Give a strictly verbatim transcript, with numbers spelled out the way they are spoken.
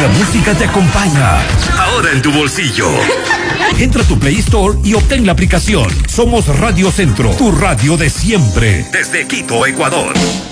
música te acompaña. Ahora en tu bolsillo. Entra a tu Play Store y obtén la aplicación. Somos Radio Centro, tu radio de siempre. Desde Quito, Ecuador.